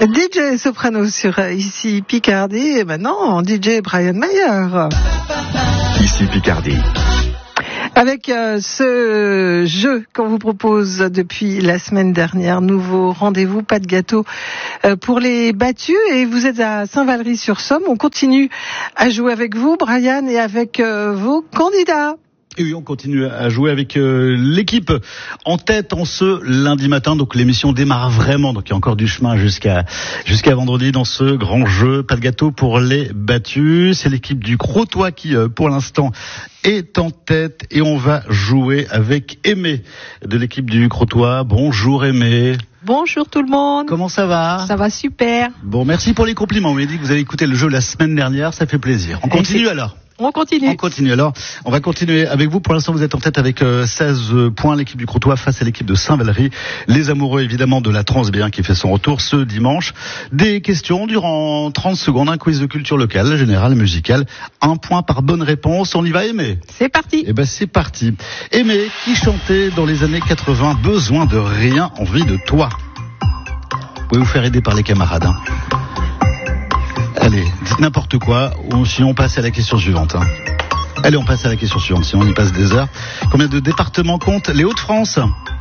DJ Soprano sur Ici Picardie et maintenant DJ Brian Mayer. Ici Picardie. Avec ce jeu qu'on vous propose depuis la semaine dernière, nouveau rendez-vous, pas de gâteau pour les battus. Et vous êtes à Saint-Valery-sur-Somme. On continue à jouer avec vous, Brian, et avec vos candidats. Et oui, on continue à jouer avec l'équipe en tête en ce lundi matin. Donc l'émission démarre vraiment. Donc il y a encore du chemin jusqu'à vendredi dans ce grand jeu. Pas de gâteau pour les battus. C'est l'équipe du Crotoy qui, pour l'instant, est en tête. Et on va jouer avec Aimé de l'équipe du Crotoy. Bonjour Aimé. Bonjour tout le monde. Comment ça va? Ça va super. Bon, merci pour les compliments. Vous m'avez dit que vous avez écouté le jeu la semaine dernière. Ça fait plaisir. On continue alors. On continue alors. On va continuer avec vous. Pour l'instant, vous êtes en tête avec 16 points. L'équipe du Crotoy face à l'équipe de Saint-Valery. Les amoureux, évidemment, de la Transbien qui fait son retour ce dimanche. Des questions durant 30 secondes. Un quiz de culture locale, générale, musicale. 1 point par bonne réponse. On y va, Aimé? C'est parti. Eh ben, c'est parti. Aimé, qui chantait dans les années 80 Besoin de rien, envie de toi? Vous pouvez vous faire aider par les camarades, hein. Allez, dites n'importe quoi, ou sinon on passe à la question suivante. Hein. Allez, on passe à la question suivante, sinon on y passe des heures. Combien de départements comptent les Hauts-de-France?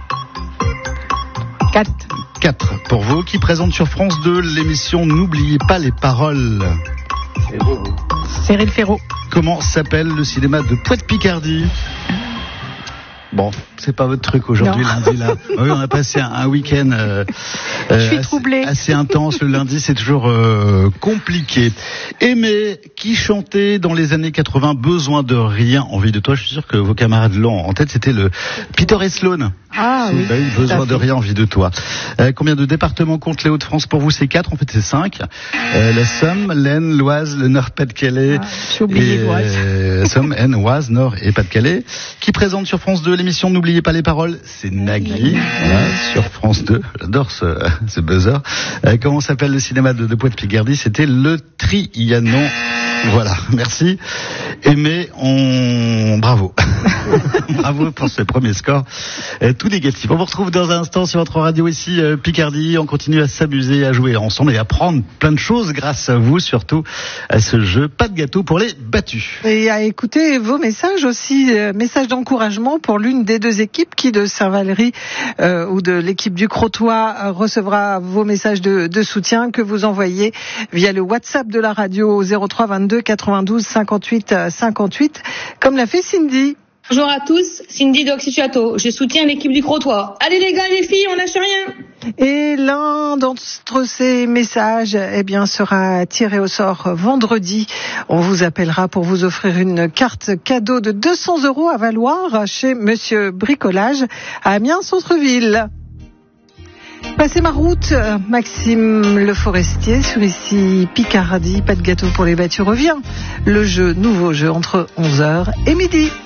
4. 4 pour vous. Qui présente sur France 2 l'émission N'oubliez pas les paroles? Cyril Ferraud. Comment s'appelle le cinéma de Pointe-Picardie? Bon, c'est pas votre truc aujourd'hui, lundi là. Oui, on a passé un week-end assez intense. Le lundi, c'est toujours compliqué. Aimé, qui chantait dans les années 80 Besoin de rien, envie de toi? Je suis sûr que vos camarades l'ont en tête. C'était le Peter et Sloan. Ah oui. Besoin de rien, envie de toi. Combien de départements comptent les Hauts-de-France pour vous? C'est 4, en fait c'est 5. La Somme, l'Aisne, l'Oise, le Nord-Pas-de-Calais. J'ai oublié l'Oise. Somme, Aisne, Oise, Nord et Pas-de-Calais. Qui présente sur France 2 l'émission N'oubliez pas les paroles? C'est Nagui, voilà, sur France 2. J'adore ce buzzer. Comment s'appelle le cinéma de Pointe-Picardie? C'était le Trianon. Voilà, merci. Aimé, bravo. Bravo pour ce premier score. Tout négatif. On vous retrouve dans un instant sur votre radio ici, Picardie. On continue à s'amuser, à jouer ensemble et à apprendre plein de choses grâce à vous, surtout à ce jeu. Pas de gâteau pour les battus. Et à écouter vos messages aussi, messages d'encouragement pour l'une des deux équipes qui de Saint-Valery ou de l'équipe du Crotoy recevra vos messages de soutien que vous envoyez via le WhatsApp de la radio 03 22 92 58 58, comme l'a fait Cindy. Bonjour à tous, Cindy d'Oxychateau. Je soutiens l'équipe du Crotoy. Allez les gars et les filles, on lâche rien. Et l'un d'entre ces messages, sera tiré au sort vendredi. On vous appellera pour vous offrir une carte cadeau de 200 € à valoir chez Monsieur Bricolage à Amiens Centre-Ville. Passez ma route, Maxime Le Forestier sur Ici Picardie. Pas de gâteau pour les battus revient. Le nouveau jeu entre 11h et midi.